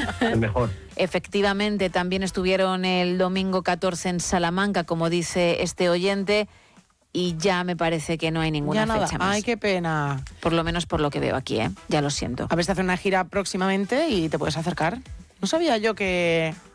el mejor. Efectivamente, también estuvieron el domingo 14 en Salamanca, como dice este oyente, y ya me parece que no hay ninguna fecha más. Ay, qué pena. Por lo menos por lo que veo aquí, ya lo siento. A ver si hace una gira próximamente y te puedes acercar. No sabía yo que